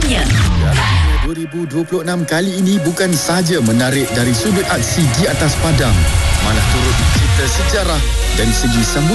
lainnya. 2026 kali ini bukan sahaja menarik dari sudut aksi di atas padang, malah turut mencipta sejarah dari segi sambutan